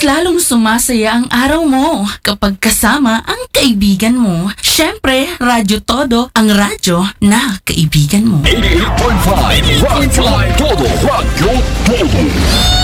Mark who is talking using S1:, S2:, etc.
S1: mas lalong sumasaya ang araw mo kapag kasama ang kaibigan mo. Syempre, Radyo Todo, ang radyo na kaibigan mo.
S2: 88.5 Rock Fly Todo Rock